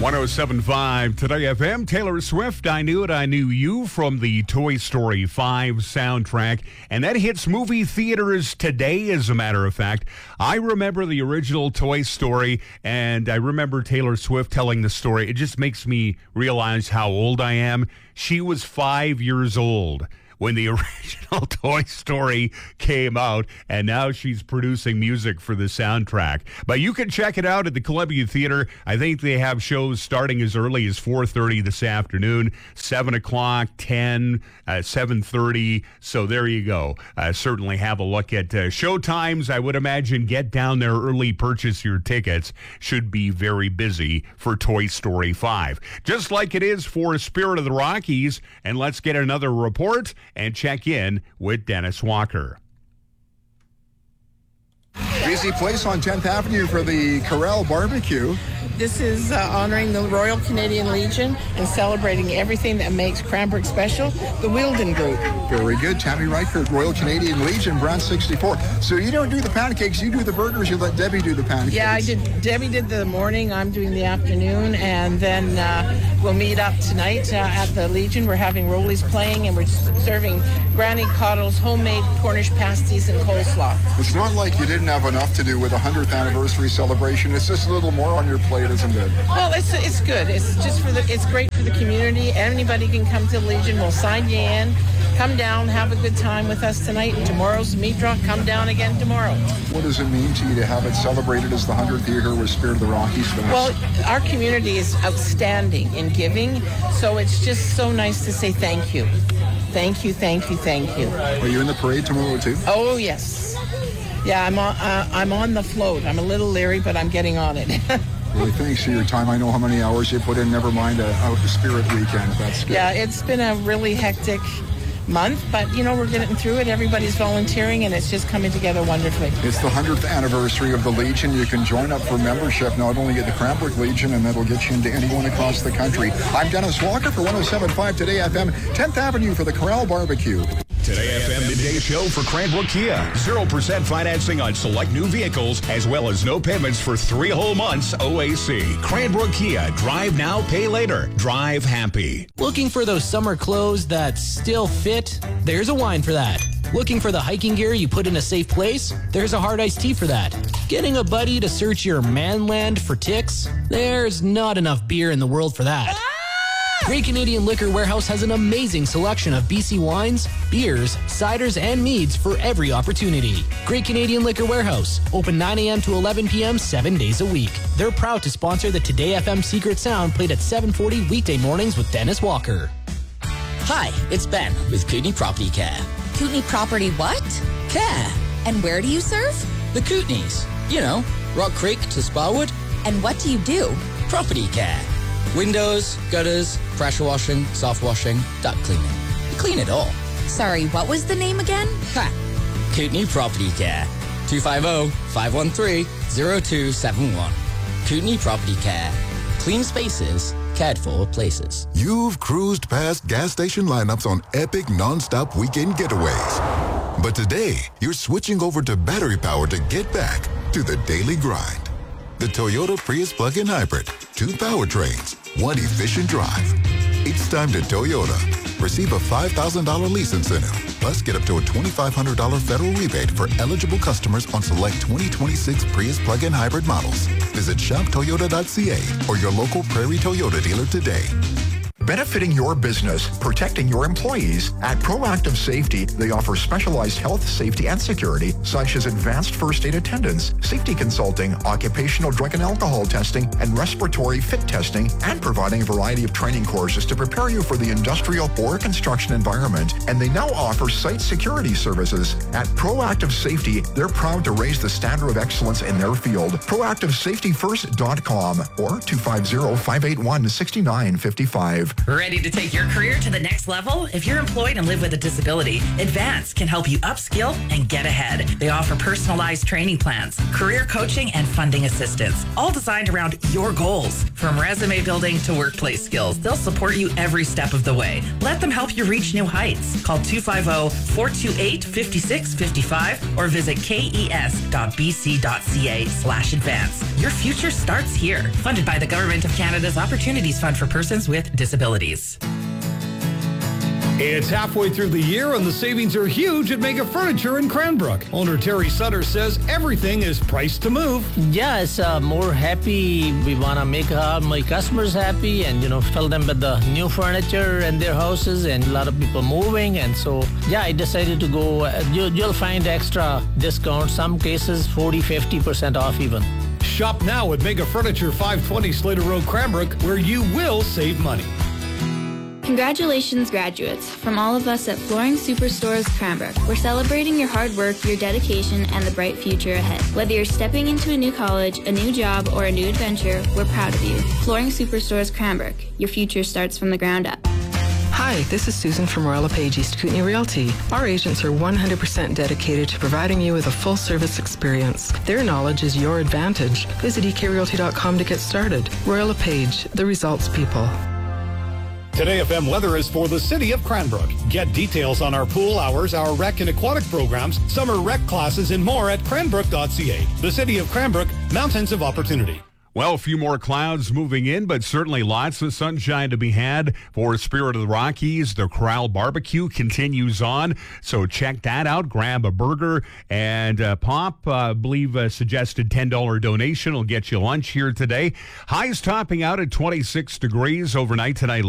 107.5 Today FM. Taylor Swift, I Knew It, I Knew You from the Toy Story 5 soundtrack. And that hits movie theaters today, as a matter of fact. I remember the original Toy Story, and I remember Taylor Swift telling the story. It just makes me realize how old I am. She was 5 years old when the original Toy Story came out, and now she's producing music for the soundtrack. But you can check it out at the Columbia Theater. I think they have shows starting as early as 4:30 this afternoon, 7 o'clock, 10, 7:30. So there you go. Certainly have a look at show times. I would imagine get down there early, purchase your tickets. Should be very busy for Toy Story 5. Just like it is for Spirit of the Rockies. And let's get another report and check in with Dennis Walker. Busy place on 10th Avenue for the Corral Barbecue. This is honoring the Royal Canadian Legion and celebrating everything that makes Cranbrook special, the Wilden Group. Very good. Tammy Reichert, Royal Canadian Legion, Brand 64. So you don't do the pancakes, you do the burgers, you let Debbie do the pancakes. Yeah, I did. Debbie did the morning, I'm doing the afternoon, and then we'll meet up tonight at the Legion. We're having rollies playing, and we're serving Granny Coddle's homemade Cornish pasties and coleslaw. It's not like you didn't have enough to do with a 100th anniversary celebration. It's just a little more on your plate, isn't it? Well, it's good. It's just it's great for the community. Anybody can come to the Legion. We'll sign you in. Come down, have a good time with us tonight. And tomorrow's meat draw. Come down again tomorrow. What does it mean to you to have it celebrated as the 100th year here with Spirit of the Rockies Fest? Well, our community is outstanding in giving, so it's just so nice to say thank you. Thank you, thank you, thank you. Are you in the parade tomorrow too? Oh, yes. Yeah, I'm on the float. I'm a little leery, but I'm getting on it. Really, thanks for your time. I know how many hours you put in, never mind out the Spirit weekend. That's good. Yeah, it's been a really hectic month, but we're getting through it. Everybody's volunteering, and it's just coming together wonderfully. It's the 100th anniversary of the Legion. You can join up for membership, not only at the Cranbrook Legion, and that'll get you into anyone across the country. I'm Dennis Walker for 107.5 Today FM, 10th Avenue for the Corral Barbecue. Today FM Midday Show for Cranbrook Kia. 0% financing on select new vehicles, as well as no payments for 3 whole months OAC. Cranbrook Kia. Drive now, pay later. Drive happy. Looking for those summer clothes that still fit? There's a wine for that. Looking for the hiking gear you put in a safe place? There's a hard iced tea for that. Getting a buddy to search your manland for ticks? There's not enough beer in the world for that. Great Canadian Liquor Warehouse has an amazing selection of BC wines, beers, ciders, and meads for every opportunity. Great Canadian Liquor Warehouse, open 9 a.m. to 11 p.m. 7 days a week. They're proud to sponsor the Today FM Secret Sound played at 7:40 weekday mornings with Dennis Walker. Hi, it's Ben with Kootenay Property Care. Kootenay Property what? Care. And where do you serve? The Kootenays. You know, Rock Creek to Sparwood. And what do you do? Property care. Windows, gutters, pressure washing, soft washing, duct cleaning. We clean it all. Sorry, what was the name again? Ha! Kootenay Property Care. 250-513-0271. Kootenay Property Care. Clean spaces, cared for places. You've cruised past gas station lineups on epic non-stop weekend getaways. But today, you're switching over to battery power to get back to the daily grind. The Toyota Prius plug-in hybrid. 2 powertrains, 1 efficient drive. It's time to Toyota. Receive a $5,000 lease incentive. Plus, get up to a $2,500 federal rebate for eligible customers on select 2026 Prius plug-in hybrid models. Visit shoptoyota.ca or your local Prairie Toyota dealer today. Benefiting your business, protecting your employees. At Proactive Safety, they offer specialized health, safety, and security, such as advanced first aid attendance, safety consulting, occupational drug and alcohol testing, and respiratory fit testing, and providing a variety of training courses to prepare you for the industrial or construction environment. And they now offer site security services. At Proactive Safety, they're proud to raise the standard of excellence in their field. ProactiveSafetyFirst.com or 250-581-6955. move. Ready to take your career to the next level? If you're employed and live with a disability, Advance can help you upskill and get ahead. They offer personalized training plans, career coaching, and funding assistance, all designed around your goals. From resume building to workplace skills, they'll support you every step of the way. Let them help you reach new heights. Call 250-428-5655 or visit kes.bc.ca/advance. Your future starts here. Funded by the Government of Canada's Opportunities Fund for Persons with Disabilities. It's halfway through the year and the savings are huge at Mega Furniture in Cranbrook. Owner Terry Sutter says everything is priced to move. Yeah, it's more happy. We want to make all my customers happy and, fill them with the new furniture in their houses and a lot of people moving. And so, I decided to go. You'll find extra discounts, some cases 40-50% off even. Shop now at Mega Furniture, 520 Slater Road, Cranbrook, where you will save money. Congratulations, graduates. From all of us at Flooring Superstores Cranbrook, we're celebrating your hard work, your dedication, and the bright future ahead. Whether you're stepping into a new college, a new job, or a new adventure, we're proud of you. Flooring Superstores Cranbrook. Your future starts from the ground up. Hi, this is Susan from Royal LePage East Kootenay Realty. Our agents are 100% dedicated to providing you with a full-service experience. Their knowledge is your advantage. Visit ekrealty.com to get started. Royal LePage, the results people. Today FM weather is for the city of Cranbrook. Get details on our pool hours, our rec and aquatic programs, summer rec classes, and more at cranbrook.ca. The city of Cranbrook, mountains of opportunity. Well, a few more clouds moving in, but certainly lots of sunshine to be had for Spirit of the Rockies. The Corral Barbecue continues on, so check that out. Grab a burger and Pop, I believe, suggested $10 donation will get you lunch here today. Highs topping out at 26 degrees overnight tonight.